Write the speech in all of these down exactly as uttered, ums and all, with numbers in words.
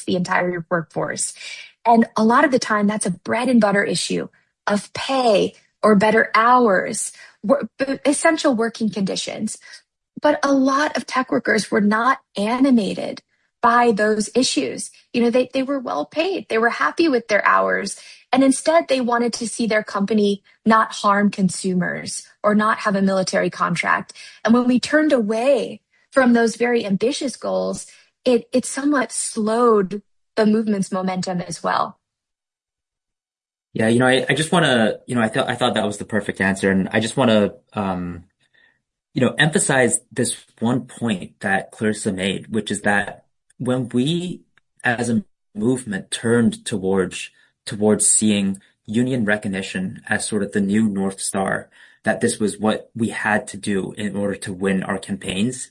the entire workforce. And a lot of the time, that's a bread and butter issue of pay or better hours, wor- essential working conditions. But a lot of tech workers were not animated by those issues. You know, they, they were well paid, they were happy with their hours. And instead, they wanted to see their company not harm consumers or not have a military contract. And when we turned away from those very ambitious goals, it, it somewhat slowed the movement's momentum as well. Yeah, you know, I, I just want to, you know, I thought I thought that was the perfect answer, and I just want to, um, you know, emphasize this one point that Clarissa made, which is that when we, as a movement, turned towards towards seeing union recognition as sort of the new North Star, that this was what we had to do in order to win our campaigns,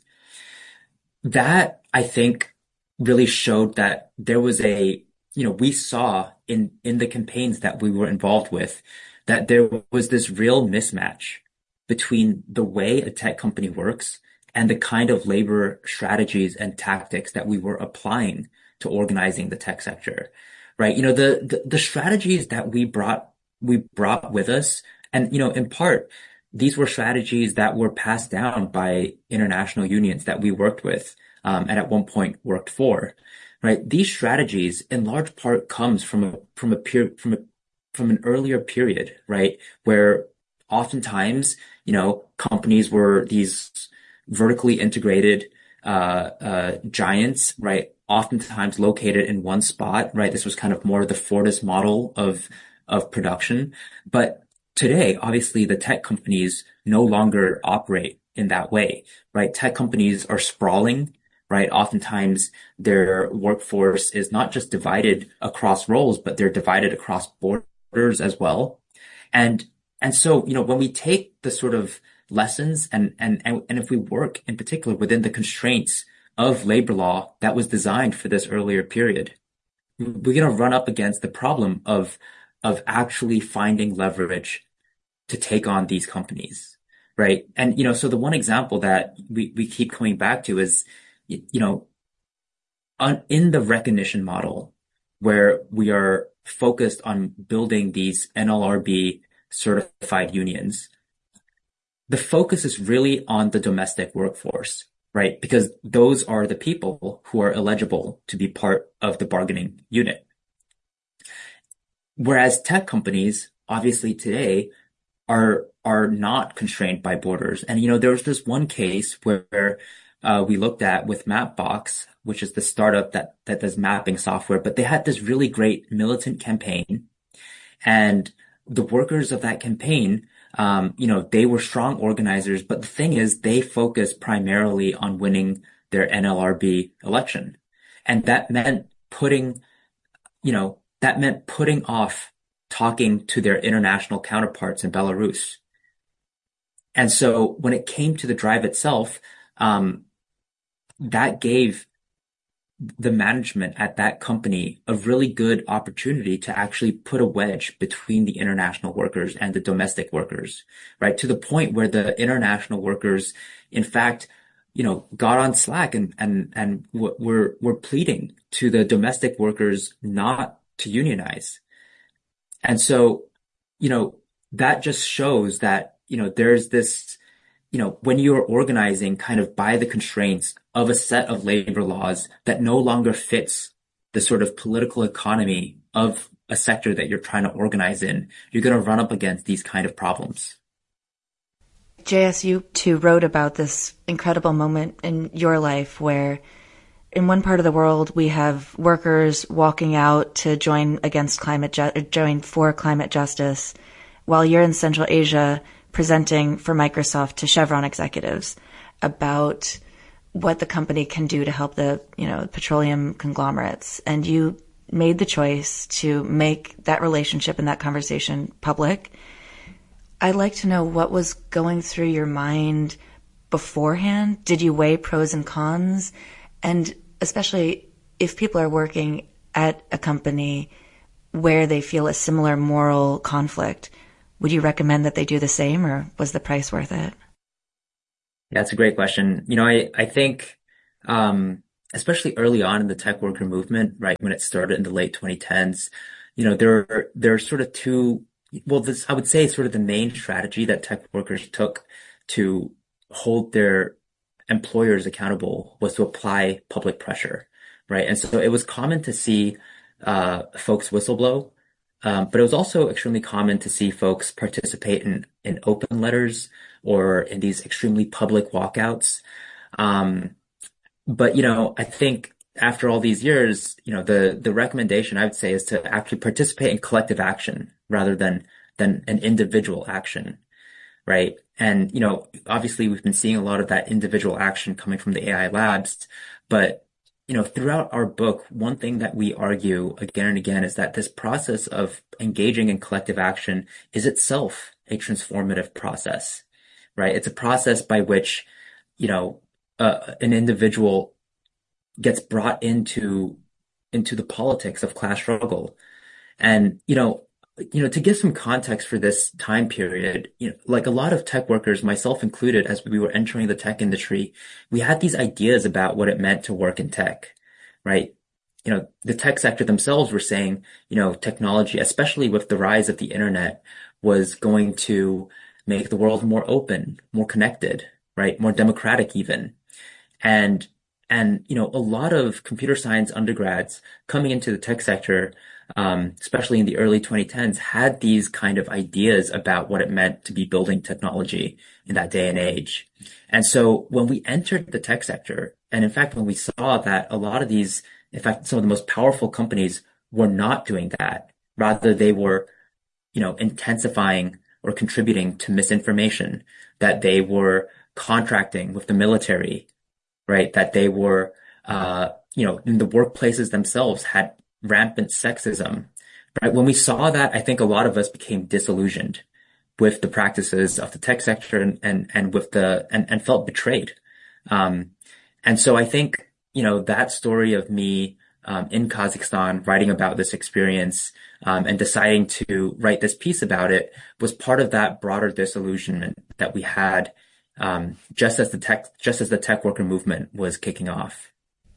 that I think really showed that there was a, you know, we saw in in the campaigns that we were involved with that there was this real mismatch between the way a tech company works and the kind of labor strategies and tactics that we were applying to organizing the tech sector, right? You know, the the, the strategies that we brought we brought with us, and you know, in part, these were strategies that were passed down by international unions that we worked with, um, and at one point worked for, right? These strategies, in large part, comes from a from a peer from a from an earlier period, right, where oftentimes, you know, companies were these vertically integrated uh, uh, giants, right? Oftentimes located in one spot, right? This was kind of more the Fordist model of of production. But today, obviously, the tech companies no longer operate in that way, right? Tech companies are sprawling, right? Oftentimes, their workforce is not just divided across roles, but they're divided across borders as well. And and so, you know, when we take the sort of lessons and, and, and, and if we work in particular within the constraints of labor law that was designed for this earlier period, we're going to run up against the problem of, of actually finding leverage to take on these companies, right? And, you know, so the one example that we, we keep coming back to is, you, you know, on, in the recognition model where we are focused on building these N L R B certified unions, the focus is really on the domestic workforce, right? Because those are the people who are eligible to be part of the bargaining unit. Whereas tech companies, obviously today, are are not constrained by borders. And you know, there was this one case where uh, we looked at with Mapbox, which is the startup that that does mapping software, but they had this really great militant campaign, and the workers of that campaign, um, you know, they were strong organizers, but the thing is, they focused primarily on winning their N L R B election. And that meant putting, you know, that meant putting off talking to their international counterparts in Belarus. And so when it came to the drive itself, um, that gave the management at that company a really good opportunity to actually put a wedge between the international workers and the domestic workers, right? To the point where the international workers, in fact, you know, got on Slack and, and, and were, were pleading to the domestic workers not to unionize. And so, you know, that just shows that, you know, there's this, you know, when you're organizing kind of by the constraints of a set of labor laws that no longer fits the sort of political economy of a sector that you're trying to organize in, you're going to run up against these kind of problems. J S, you too wrote about this incredible moment in your life where in one part of the world we have workers walking out to join against climate ju- join for climate justice, while you're in Central Asia presenting for Microsoft to Chevron executives about what the company can do to help the, you know, petroleum conglomerates. And you made the choice to make that relationship and that conversation public. I'd like to know what was going through your mind beforehand. Did you weigh pros and cons? And especially if people are working at a company where they feel a similar moral conflict, would you recommend that they do the same, or was the price worth it? Yeah, that's a great question. You know, I, I think, um, especially early on in the tech worker movement, right, when it started in the late twenty tens, you know, there are, there are sort of two, well, this, I would say sort of the main strategy that tech workers took to hold their employers accountable was to apply public pressure, right? And so it was common to see uh, folks whistleblow, um, but it was also extremely common to see folks participate in, in open letters or in these extremely public walkouts. Um, but, you know, I think after all these years, you know, the, the recommendation I would say is to actually participate in collective action rather than, than an individual action, right? And, you know, obviously we've been seeing a lot of that individual action coming from the A I labs, but, you know, throughout our book, one thing that we argue again and again is that this process of engaging in collective action is itself a transformative process, right? It's a process by which, you know, uh, an individual gets brought into, into the politics of class struggle. And, you know, you know, to give some context for this time period, you know, like a lot of tech workers, myself included, as we were entering the tech industry, we had these ideas about what it meant to work in tech, right? You know, the tech sector themselves were saying, you know, technology, especially with the rise of the internet, was going to make the world more open, more connected, right? More democratic even. And, and, you know, a lot of computer science undergrads coming into the tech sector, um, especially in the early twenty tens, had these kind of ideas about what it meant to be building technology in that day and age. And so when we entered the tech sector, and in fact, when we saw that a lot of these, in fact, some of the most powerful companies were not doing that, rather they were, you know, intensifying or contributing to misinformation, that they were contracting with the military, right? That they were, uh, you know, in the workplaces themselves had rampant sexism, right? When we saw that, I think a lot of us became disillusioned with the practices of the tech sector and, and, and with the, and, and felt betrayed. Um, and so I think, you know, that story of me, um, in Kazakhstan writing about this experience, um, and deciding to write this piece about it was part of that broader disillusionment that we had, um, just as the tech, just as the tech worker movement was kicking off.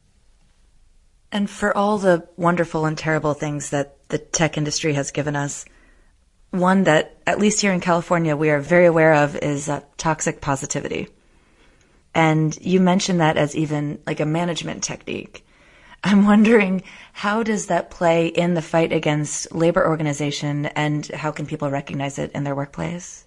And for all the wonderful and terrible things that the tech industry has given us, one that, at least here in California, we are very aware of is uh, toxic positivity. And you mentioned that as even like a management technique. I'm wondering, how does that play in the fight against labor organization, and how can people recognize it in their workplace?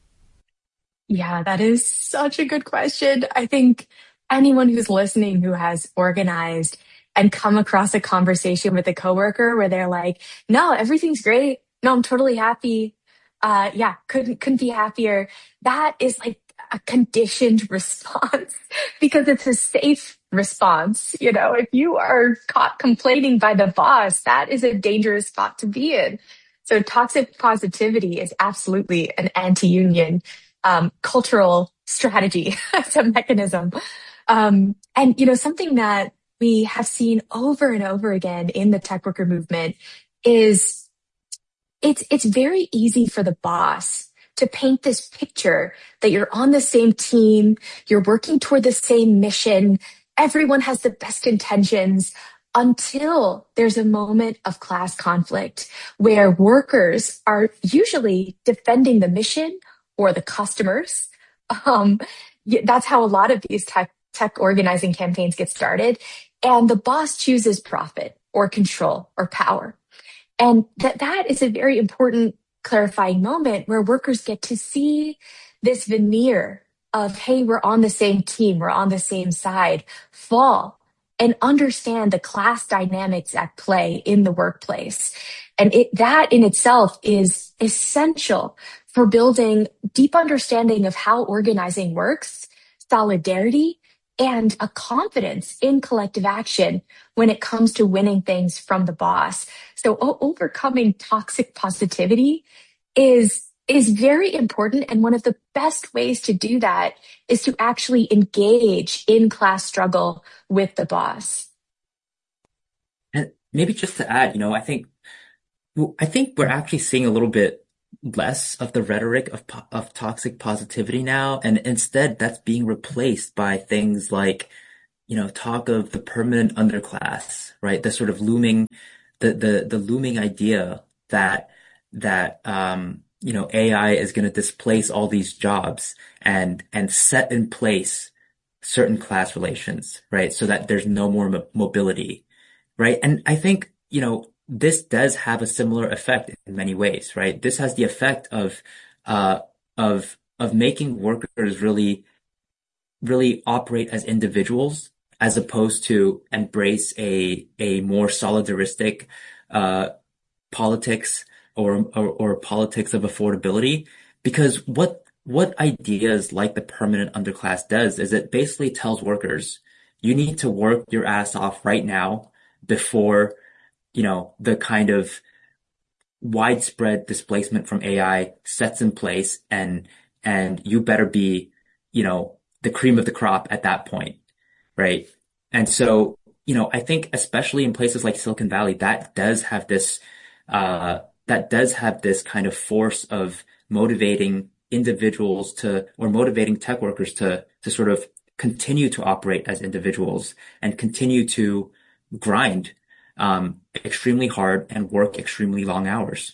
Yeah, that is such a good question. I think anyone who's listening who has organized and come across a conversation with a coworker where they're like, no, everything's great. No, I'm totally happy. Uh, yeah, couldn't, couldn't be happier. That is like a conditioned response because it's a safe response. You know, if you are caught complaining by the boss, that is a dangerous spot to be in. So toxic positivity is absolutely an anti-union um, cultural strategy as a mechanism. Um, and, you know, something that we have seen over and over again in the tech worker movement is it's, it's very easy for the boss to paint this picture that you're on the same team, you're working toward the same mission, everyone has the best intentions, until there's a moment of class conflict where workers are usually defending the mission or the customers. Um, that's how a lot of these tech tech organizing campaigns get started. And the boss chooses profit or control or power. And that, that is a very important clarifying moment where workers get to see this veneer of, hey, we're on the same team, we're on the same side, fall and understand the class dynamics at play in the workplace. And it, that in itself is essential for building deep understanding of how organizing works, solidarity, and a confidence in collective action when it comes to winning things from the boss. So o- overcoming toxic positivity is, is very important. And one of the best ways to do that is to actually engage in class struggle with the boss. And maybe just to add, you know, I think, I think we're actually seeing a little bit less of the rhetoric of po- of toxic positivity now, and instead that's being replaced by things like you know, talk of the permanent underclass, right? The sort of looming, the the the looming idea that that um, you know, A I is going to displace all these jobs and and set in place certain class relations, right? So that there's no more mo mobility, right? And I think, you know, this does have a similar effect in many ways, right? This has the effect of uh of of making workers really really operate as individuals as opposed to embrace a a more solidaristic uh politics or or, or politics of affordability. Because what what ideas like the permanent underclass does is it basically tells workers you need to work your ass off right now before, you know, the kind of widespread displacement from A I sets in place, and and you better be, you know, the cream of the crop at that point, right? And so, you know, I think especially in places like Silicon Valley, that does have this uh that does have this kind of force of motivating individuals to, or motivating tech workers to to sort of continue to operate as individuals and continue to grind um, extremely hard and work extremely long hours.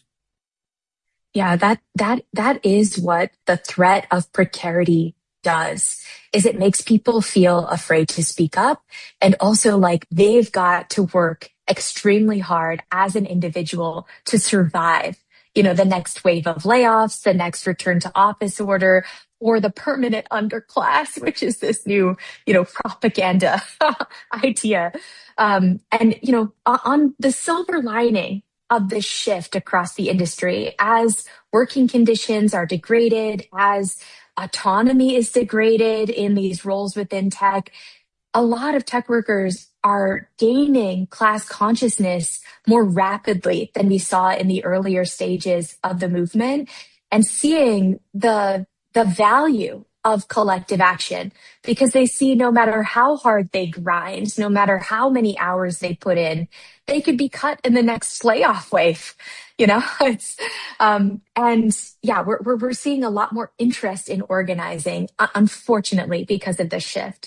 Yeah, that that that is what the threat of precarity does, is it makes people feel afraid to speak up, and also like they've got to work extremely hard as an individual to survive, you know, the next wave of layoffs, the next return to office order, or the permanent underclass, which is this new, you know, propaganda idea. Um, and, you know, on the silver lining of this shift across the industry, as working conditions are degraded, as autonomy is degraded in these roles within tech, a lot of tech workers are gaining class consciousness more rapidly than we saw in the earlier stages of the movement, and seeing the the value of collective action, because they see no matter how hard they grind, no matter how many hours they put in, they could be cut in the next layoff wave. You know, it's, um, and yeah, we're, we're, we're seeing a lot more interest in organizing, uh, unfortunately, because of this shift.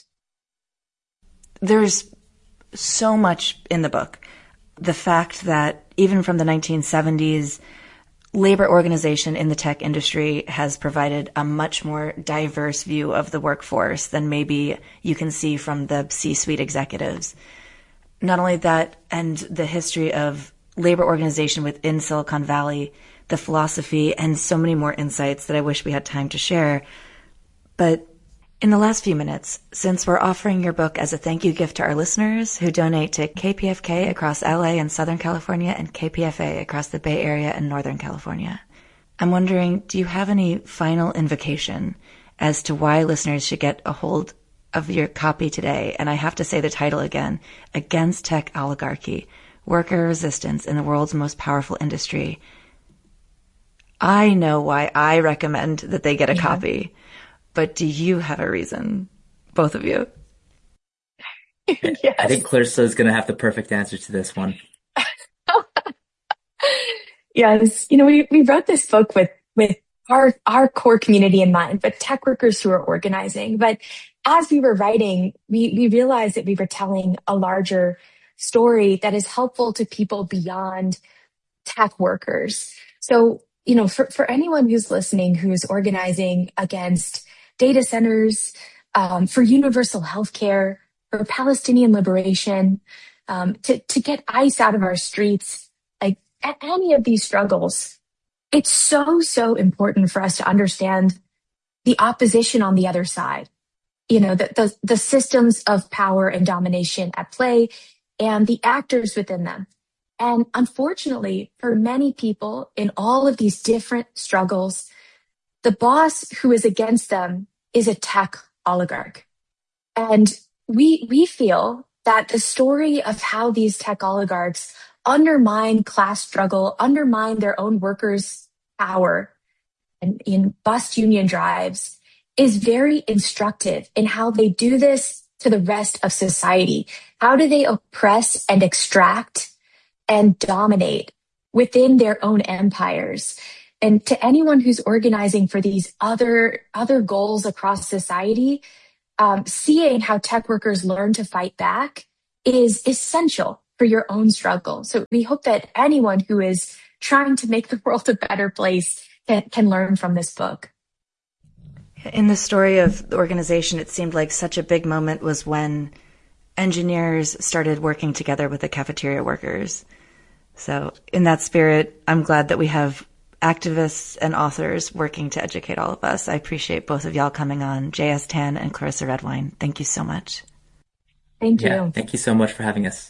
There's so much in the book. The fact that even from the nineteen seventies, labor organization in the tech industry has provided a much more diverse view of the workforce than maybe you can see from the C-suite executives. Not only that, and the history of labor organization within Silicon Valley, the philosophy, and so many more insights that I wish we had time to share. But in the last few minutes, since we're offering your book as a thank you gift to our listeners who donate to K P F K across L A and Southern California and K P F A across the Bay Area and Northern California, I'm wondering, do you have any final invocation as to why listeners should get a hold of your copy today? And I have to say the title again, Against Tech Oligarchy, Worker Resistance in the World's Most Powerful Industry. I know why I recommend that they get a yeah. copy. But do you have a reason, both of you? Yes. I think Clarissa is going to have the perfect answer to this one. Yes, you know, we, we wrote this book with with our our core community in mind, but tech workers who are organizing. But as we were writing, we we realized that we were telling a larger story that is helpful to people beyond tech workers. So, you know, for, for anyone who's listening, who's organizing against data centers, um, for universal healthcare, for Palestinian liberation, um, to, to get ICE out of our streets, like at any of these struggles, it's so, so important for us to understand the opposition on the other side. You know, the, the, the systems of power and domination at play and the actors within them. And unfortunately, for many people in all of these different struggles, the boss who is against them is a tech oligarch. And we we feel that the story of how these tech oligarchs undermine class struggle, undermine their own workers' power, and in bust union drives is very instructive in how they do this to the rest of society. How do they oppress and extract and dominate within their own empires? And to anyone who's organizing for these other, other goals across society, um, seeing how tech workers learn to fight back is essential for your own struggle. So we hope that anyone who is trying to make the world a better place can, can learn from this book. In the story of the organization, it seemed like such a big moment was when engineers started working together with the cafeteria workers. So in that spirit, I'm glad that we have activists and authors working to educate all of us. I appreciate both of y'all coming on, J S. Tan and Clarissa Redwine. Thank you so much. Thank you. Yeah, thank you so much for having us.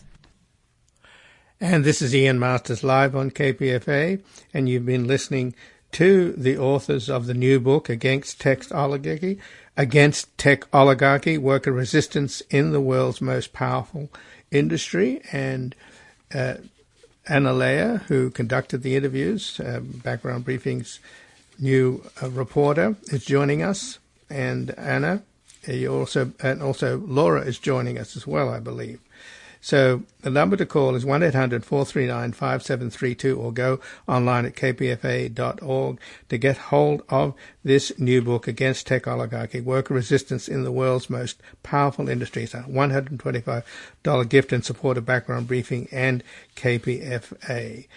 And this is Ian Masters live on K P F A, and you've been listening to the authors of the new book, Against Tech Oligarchy, Against Tech Oligarchy, Worker Resistance in the World's Most Powerful Industry. And uh, Anna Leah, who conducted the interviews, uh, Background Briefing's new uh, reporter, is joining us. And Anna, you also, and also Laura is joining us as well, I believe. So the number to call is one eight hundred four three nine five seven three two, or go online at k p f a dot org to get hold of this new book, Against Tech Oligarchy, Worker Resistance in the World's Most Powerful Industry. It's a one hundred twenty-five dollars gift in support of Background Briefing and K P F A.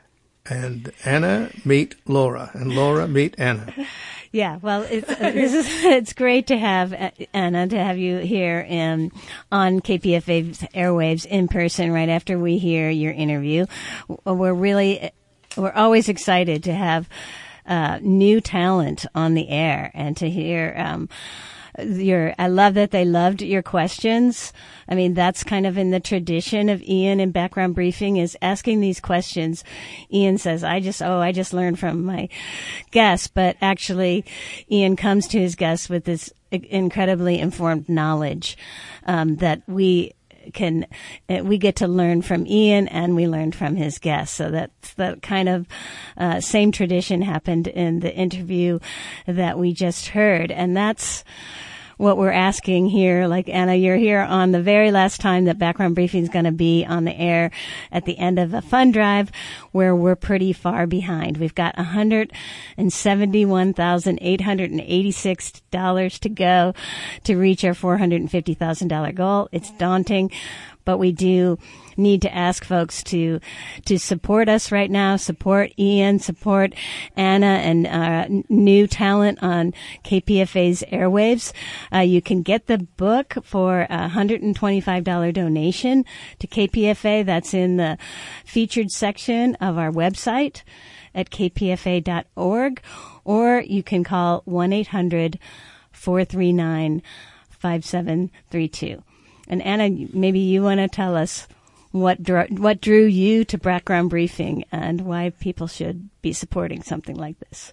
And Anna, meet Laura, and Laura, meet Anna. Yeah, well, it's, uh, this is, it's great to have, uh, Anna, to have you here in, on K P F A's airwaves in person right after we hear your interview. We're really, we're always excited to have uh, new talent on the air and to hear um, your, I love that they loved your questions. I mean, that's kind of in the tradition of Ian in Background Briefing, is asking these questions. Ian says, I just, oh, I just learned from my guests, but actually Ian comes to his guests with this incredibly informed knowledge, um, that we can, we get to learn from Ian and we learned from his guests. So that's the kind of, uh, same tradition happened in the interview that we just heard. And that's what we're asking here. Like, Anna, you're here on the very last time that Background Briefing is going to be on the air at the end of a fund drive where we're pretty far behind. We've got one hundred seventy-one thousand eight hundred eighty-six dollars to go to reach our four hundred fifty thousand dollars goal. It's daunting, but we do need to ask folks to to support us right now, support Ian, support Anna and uh, new talent on K P F A's airwaves. Uh, you can get the book for a one hundred twenty-five dollars donation to K P F A. That's in the featured section of our website at k p f a dot org, or you can call one eight hundred four three nine five seven three two. And Anna, maybe you want to tell us what drew, what drew you to Background Briefing and why people should be supporting something like this.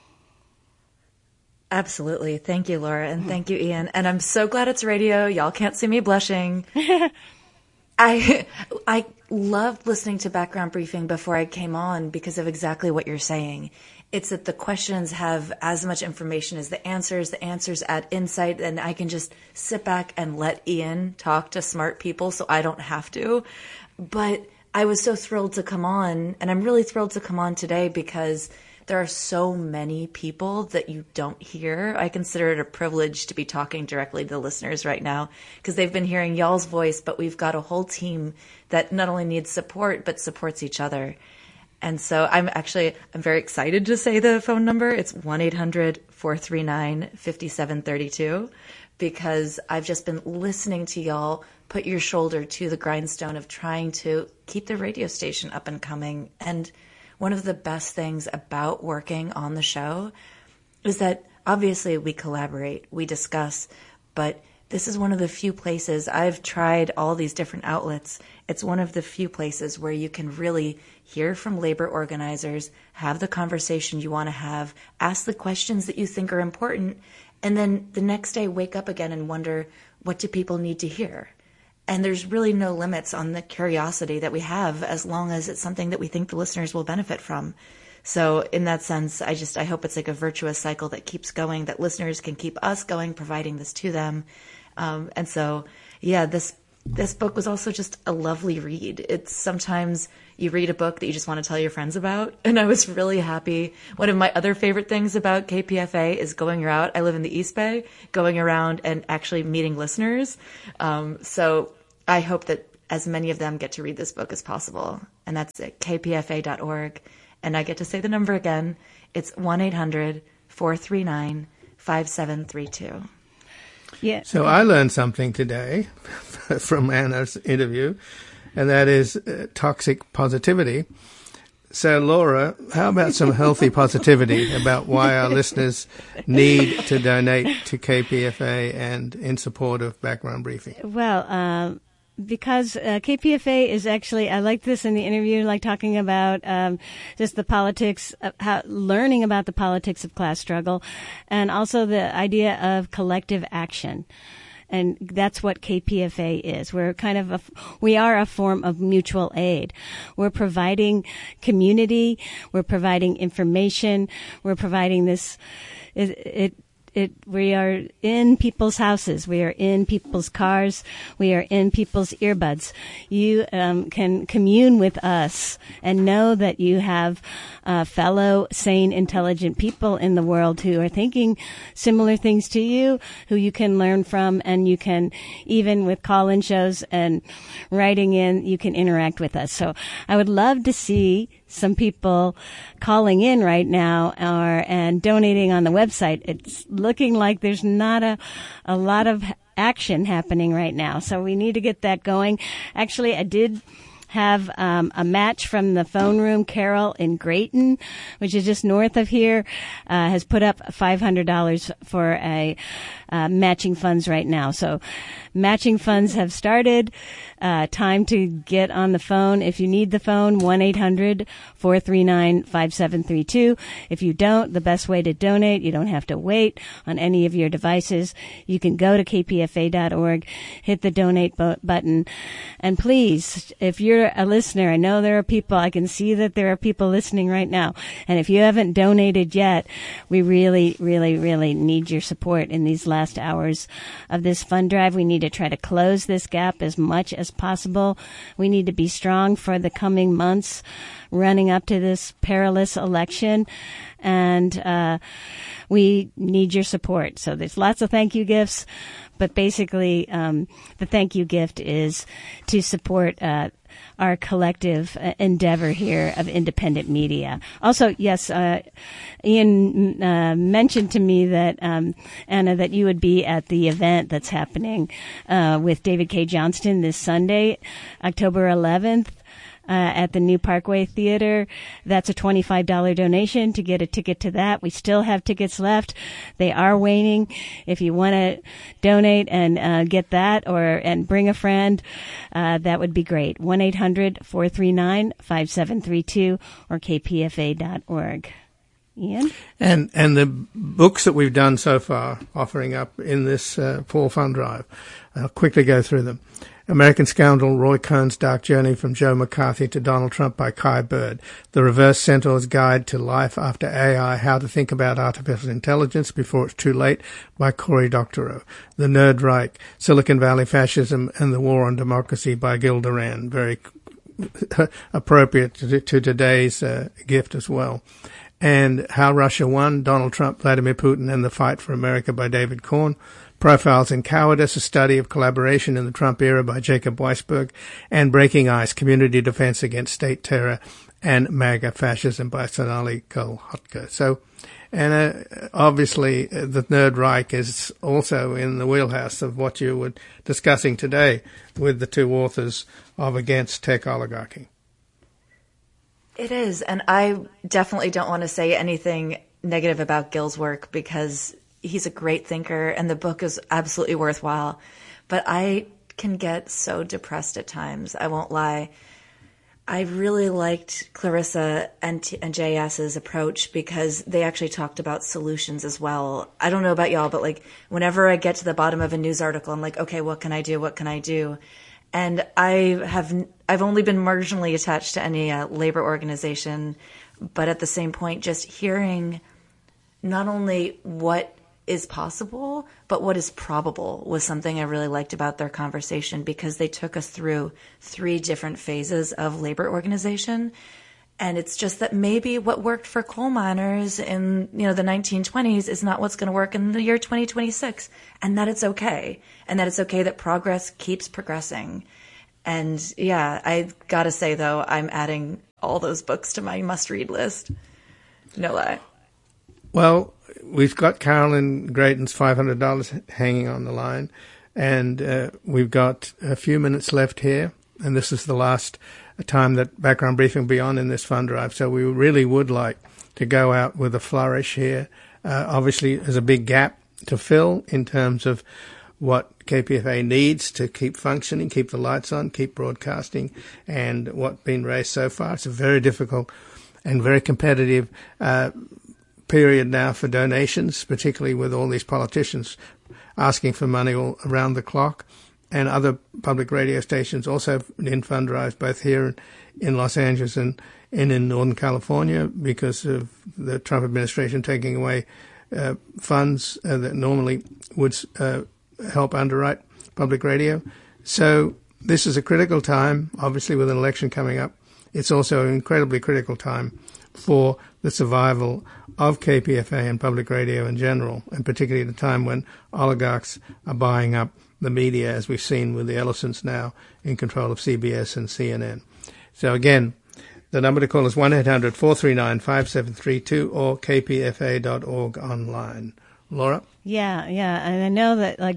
Absolutely. Thank you, Laura. And thank you, Ian. And I'm so glad it's radio. Y'all can't see me blushing. I I loved listening to Background Briefing before I came on because of exactly what you're saying. It's that the questions have as much information as the answers. The answers add insight, and I can just sit back and let Ian talk to smart people so I don't have to. But I was so thrilled to come on, and I'm really thrilled to come on today because there are so many people that you don't hear. I consider it a privilege to be talking directly to the listeners right now because they've been hearing y'all's voice, but we've got a whole team that not only needs support, but supports each other. And so I'm actually, I'm very excited to say the phone number. It's one eight hundred four three nine five seven three two because I've just been listening to y'all put your shoulder to the grindstone of trying to keep the radio station up and coming. And one of the best things about working on the show is that obviously we collaborate, we discuss, but this is one of the few places, I've tried all these different outlets. It's one of the few places where you can really hear from labor organizers, have the conversation you want to have, ask the questions that you think are important, and then the next day wake up again and wonder, what do people need to hear? And there's really no limits on the curiosity that we have as long as it's something that we think the listeners will benefit from. So in that sense, I just, I hope it's like a virtuous cycle that keeps going, that listeners can keep us going, providing this to them. Um, and so, yeah, this This book was also just a lovely read. It's sometimes you read a book that you just want to tell your friends about, and I was really happy. One of my other favorite things about K P F A is going around. I live in the East Bay, going around and actually meeting listeners. Um, so I hope that as many of them get to read this book as possible. And that's at k p f a dot org. And I get to say the number again. It's one eight hundred four three nine five seven three two. Yeah. So I learned something today from Anna's interview, and that is uh, toxic positivity. So, Laura, how about some healthy positivity about why our listeners need to donate to K P F A and in support of Background Briefing? Well, um, because uh, K P F A is actually, I like this in the interview, like talking about um, just the politics, of how, learning about the politics of class struggle, and also the idea of collective action. And that's what K P F A is. We're kind of a, we are a form of mutual aid. We're providing community. We're providing information. We're providing this, it, it It, we are in people's houses. We are in people's cars. We are in people's earbuds. You um, can commune with us and know that you have uh, fellow sane, intelligent people in the world who are thinking similar things to you, who you can learn from, and you can, even with call-in shows and writing in, you can interact with us. So I would love to see some people calling in right now or and donating on the website. It's looking like there's not a a lot of action happening right now, so we need to get that going. Actually, I did have um, a match from the phone room. Carol in Grayton, which is just north of here, uh, has put up five hundred dollars for a uh, matching funds right now. So matching funds have started. Uh, time to get on the phone. If you need the phone, one eight hundred four three nine five seven three two. If you don't, the best way to donate, you don't have to wait on any of your devices. You can go to k p f a dot org, hit the donate bo- button, and please, if you're a listener, I know there are people, I can see that there are people listening right now, and if you haven't donated yet, we really, really, really need your support in these last hours of this fund drive. We need to try to close this gap as much as possible. We need to be strong for the coming months running up to this perilous election, and uh, we need your support. So there's lots of thank you gifts, but basically um, the thank you gift is to support uh, our collective uh, endeavor here of independent media. Also, yes, uh, Ian uh, mentioned to me that, um, Anna, that you would be at the event that's happening uh, with David Cay Johnston this Sunday, October eleventh. Uh, at the New Parkway Theater. That's a twenty-five dollars donation to get a ticket to that. We still have tickets left. They are waning. If you want to donate and uh, get that or and bring a friend, uh, that would be great. one eight hundred four three nine five seven three two or k p f a dot org. Ian? And and the books that we've done so far, offering up in this uh, fall fund drive, I'll quickly go through them. American Scoundrel, Roy Cohn's Dark Journey from Joe McCarthy to Donald Trump by Kai Bird. The Reverse Centaur's Guide to Life After A I, How to Think About Artificial Intelligence Before It's Too Late by Cory Doctorow. The Nerd Reich, Silicon Valley Fascism and the War on Democracy by Gil Duran. Very appropriate to, to today's uh, gift as well. And How Russia Won, Donald Trump, Vladimir Putin and the Fight for America by David Korn. Profiles in Cowardice, a study of collaboration in the Trump era by Jacob Weisberg, and Breaking Ice, Community Defense Against State Terror and MAGA Fascism by Sonali Kolhatkar. So, and uh, obviously uh, the Nerd Reich is also in the wheelhouse of what you were discussing today with the two authors of Against Tech Oligarchy. It is, and I definitely don't want to say anything negative about Gil's work because he's a great thinker and the book is absolutely worthwhile. But I can get so depressed at times. I won't lie. I really liked Clarissa and, T- and JS's approach because they actually talked about solutions as well. I don't know about y'all, but like whenever I get to the bottom of a news article, I'm like, okay, what can I do? What can I do? And I have, I've only been marginally attached to any uh, labor organization, but at the same point, just hearing not only what is possible, but what is probable was something I really liked about their conversation, because they took us through three different phases of labor organization. And it's just that maybe what worked for coal miners in, you know, the nineteen twenties is not what's going to work in the year twenty twenty-six, and that it's okay, and that it's okay that progress keeps progressing. And yeah, I gotta say though, I'm adding all those books to my must-read list. No lie. Well, we've got Carolyn Grayton's five hundred dollars hanging on the line, and uh, we've got a few minutes left here, and this is the last time that Background Briefing will be on in this fund drive, so we really would like to go out with a flourish here. Uh, obviously, there's a big gap to fill in terms of what K P F A needs to keep functioning, keep the lights on, keep broadcasting, and what's been raised so far. It's a very difficult and very competitive uh, period now for donations, particularly with all these politicians asking for money all around the clock, and other public radio stations also in fund drives, both here in Los Angeles and, and in Northern California, because of the Trump administration taking away uh, funds uh, that normally would uh, help underwrite public radio. So this is a critical time, obviously, with an election coming up. It's also an incredibly critical time for the survival of K P F A and public radio in general, and particularly at a time when oligarchs are buying up the media, as we've seen with the Ellisons now in control of C B S and C N N. So again, the number to call is one eight hundred four three nine five seven three two or k p f a dot org online. Laura? Yeah, yeah. And I know that, like,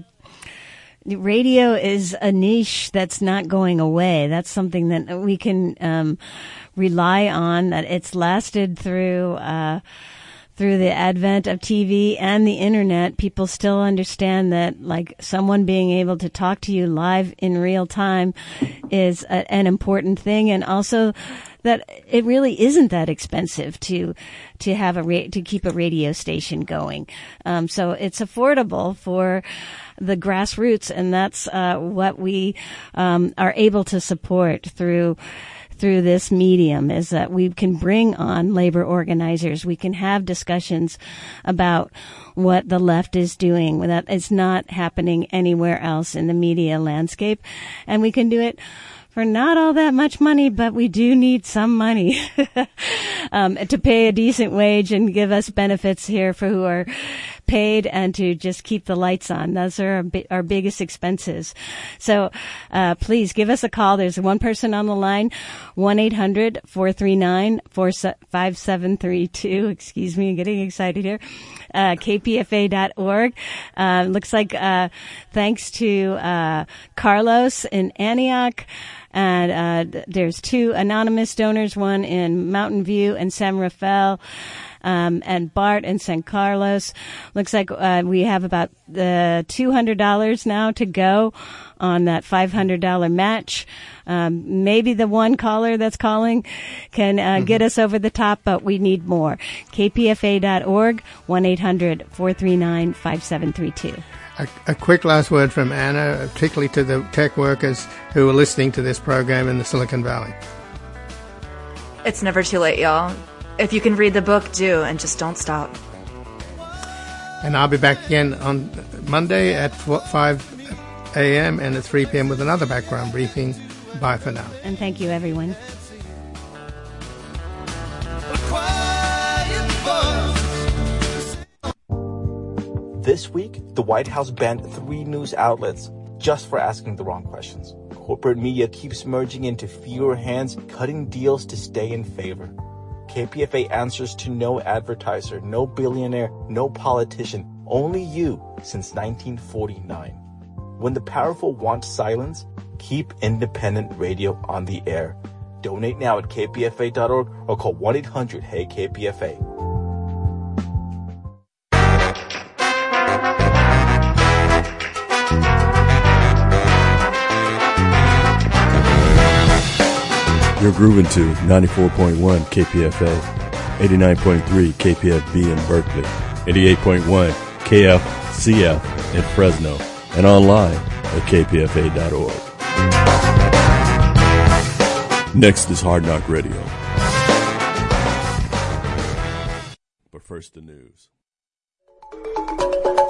radio is a niche that's not going away. That's something that we can um, rely on, that it's lasted through uh through the advent of T V and the internet. People still understand that, like, someone being able to talk to you live in real time is a, an important thing, and also that it really isn't that expensive to to have a ra- to keep a radio station going. Um, so it's affordable for the grassroots, and that's uh, what we um, are able to support through. through this medium, is that we can bring on labor organizers. We can have discussions about what the left is doing that is not happening anywhere else in the media landscape. And we can do it for not all that much money, but we do need some money um, to pay a decent wage and give us benefits here for who are paid, and to just keep the lights on. Those are our, bi- our biggest expenses. So uh, please give us a call. There's one person on the line, one eight hundred four three nine four five seven three two. Excuse me, I'm getting excited here. Uh, k p f a dot org. Uh, looks like uh, thanks to uh, Carlos in Antioch. And uh, there's two anonymous donors, one in Mountain View and San Rafael. Um, and Bart in San Carlos. Looks like uh, we have about uh, two hundred dollars now to go on that five hundred dollars match. Um, maybe the one caller that's calling can uh, mm-hmm. get us over the top, but we need more. k p f a dot org, one eight hundred four three nine five seven three two. A, a quick last word from Anna, particularly to the tech workers who are listening to this program in the Silicon Valley. It's never too late, y'all. If you can read the book, do, and just don't stop. And I'll be back again on Monday at five a.m. and at three p.m. with another background briefing. Bye for now. And thank you, everyone. This week, the White House banned three news outlets just for asking the wrong questions. Corporate media keeps merging into fewer hands, cutting deals to stay in favor. K P F A answers to no advertiser, no billionaire, no politician, only you since nineteen forty-nine. When the powerful want silence, keep independent radio on the air. Donate now at k p f a dot org or call one eight hundred hey K P F A. You're grooving to ninety-four point one K P F A, eighty-nine point three K P F B in Berkeley, eighty-eight point one K F C F in Fresno, and online at k p f a dot org. Next is Hard Knock Radio. But first, the news.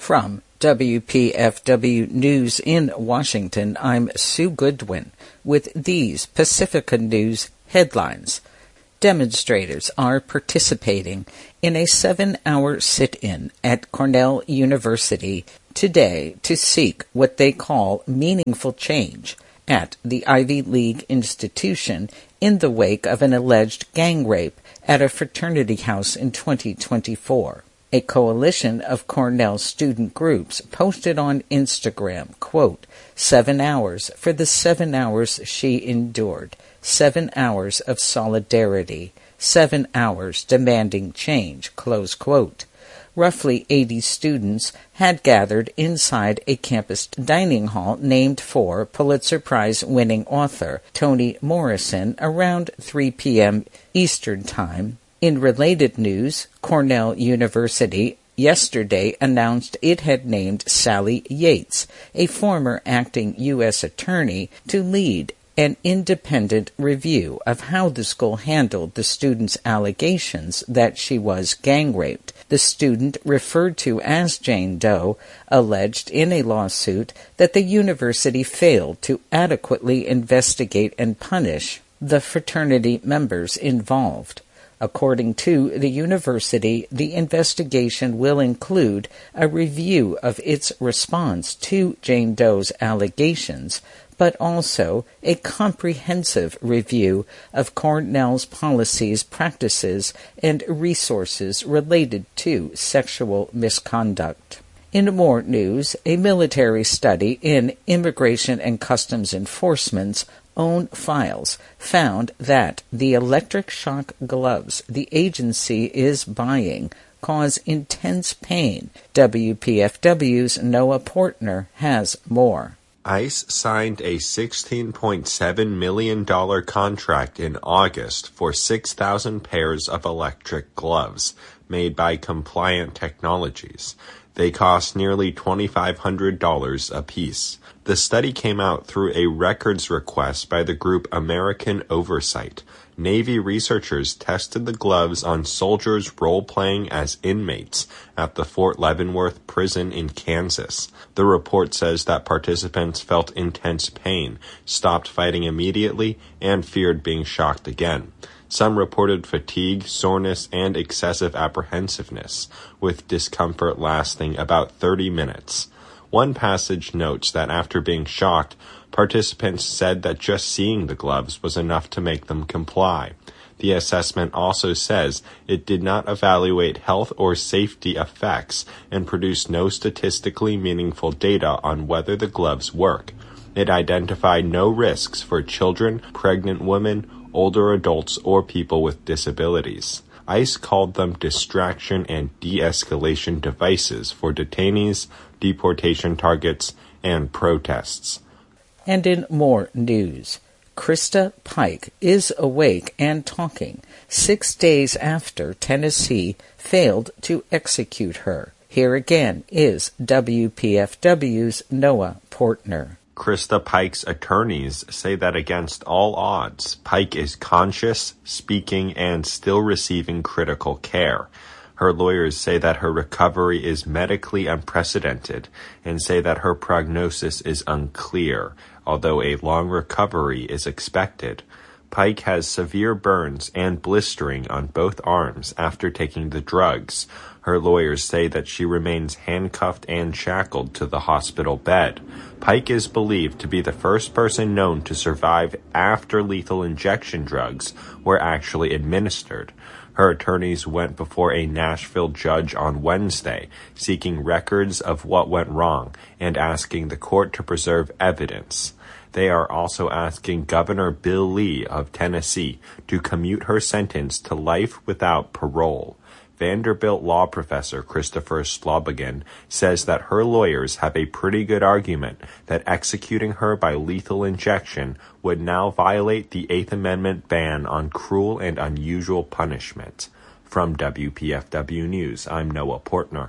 From W P F W News in Washington, I'm Sue Goodwin with these Pacifica News headlines. Demonstrators are participating in a seven-hour sit-in at Cornell University today to seek what they call meaningful change at the Ivy League institution in the wake of an alleged gang rape at a fraternity house in twenty twenty-four. A coalition of Cornell student groups posted on Instagram, quote, seven hours for the seven hours she endured, seven hours of solidarity, seven hours demanding change, close quote. Roughly eighty students had gathered inside a campus dining hall named for Pulitzer Prize-winning author Toni Morrison around three p.m. Eastern Time. In related news, Cornell University yesterday announced it had named Sally Yates, a former acting U S attorney, to lead an independent review of how the school handled the student's allegations that she was gang-raped. The student, referred to as Jane Doe, alleged in a lawsuit that the university failed to adequately investigate and punish the fraternity members involved. According to the university, the investigation will include a review of its response to Jane Doe's allegations, but also a comprehensive review of Cornell's policies, practices, and resources related to sexual misconduct. In more news, a military study in Immigration and Customs Enforcement's own files found that the electric shock gloves the agency is buying cause intense pain. W P F W's Noah Portner has more. ICE signed a sixteen point seven million dollars contract in August for six thousand pairs of electric gloves made by Compliant Technologies. They cost nearly twenty-five hundred dollars apiece. The study came out through a records request by the group American Oversight. Navy researchers tested the gloves on soldiers role-playing as inmates at the Fort Leavenworth prison in Kansas. The report says that participants felt intense pain, stopped fighting immediately, and feared being shocked again. Some reported fatigue, soreness, and excessive apprehensiveness, with discomfort lasting about thirty minutes. One passage notes that after being shocked, participants said that just seeing the gloves was enough to make them comply. The assessment also says it did not evaluate health or safety effects and produced no statistically meaningful data on whether the gloves work. It identified no risks for children, pregnant women, older adults, or people with disabilities. ICE called them distraction and de-escalation devices for detainees, deportation targets, and protests. And in more news, Krista Pike is awake and talking six days after Tennessee failed to execute her. Here again is W P F W's Noah Portner. Krista Pike's attorneys say that against all odds, Pike is conscious, speaking, and still receiving critical care. Her lawyers say that her recovery is medically unprecedented and say that her prognosis is unclear, although a long recovery is expected. Pike has severe burns and blistering on both arms after taking the drugs. Her lawyers say that she remains handcuffed and shackled to the hospital bed. Pike is believed to be the first person known to survive after lethal injection drugs were actually administered. Her attorneys went before a Nashville judge on Wednesday, seeking records of what went wrong and asking the court to preserve evidence. They are also asking Governor Bill Lee of Tennessee to commute her sentence to life without parole. Vanderbilt law professor Christopher Slobogin says that her lawyers have a pretty good argument that executing her by lethal injection would now violate the Eighth Amendment ban on cruel and unusual punishment. From W P F W News, I'm Noah Portner.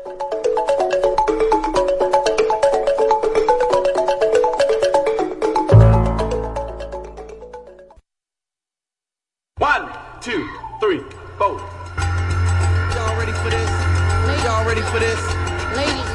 One, two, three, four. Y'all ready for this? Y'all ready for this? Ladies.